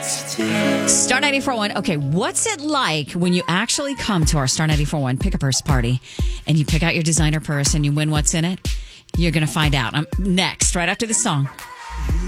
Star 94.1. Okay, what's it like when you actually come to our Star 94.1 Pick a Purse party and you pick out your designer purse and you win what's in it? You're going to find out. Next, right after the song.